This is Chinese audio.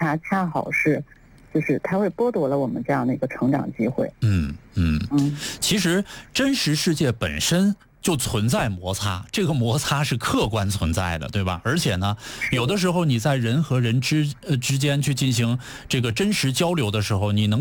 它恰好是，就是它会剥夺了我们这样的一个成长机会。 其实真实世界本身就存在摩擦，这个摩擦是客观存在的，对吧？而且呢，有的时候你在人和人之间去进行这个真实交流的时候，你能